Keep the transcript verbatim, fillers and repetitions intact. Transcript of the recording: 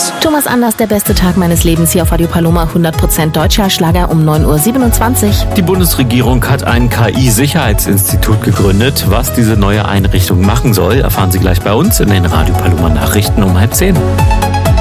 Hits. Thomas Anders, der beste Tag meines Lebens hier auf Radio Paloma, hundert Prozent deutscher Schlager um neun Uhr siebenundzwanzig. Die Bundesregierung hat ein K I-Sicherheitsinstitut gegründet. Was diese neue Einrichtung machen soll, erfahren Sie gleich bei uns in den Radio Paloma Nachrichten um halb zehn.